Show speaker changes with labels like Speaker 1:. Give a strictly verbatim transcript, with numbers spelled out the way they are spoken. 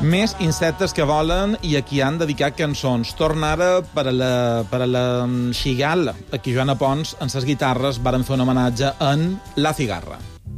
Speaker 1: Més insectes que volen i a qui han dedicat cançons. Torna ara per a la, per a la Xigala. Aquí Joana Pons, en ses guitarres, varen fer un homenatge en La Cigarra.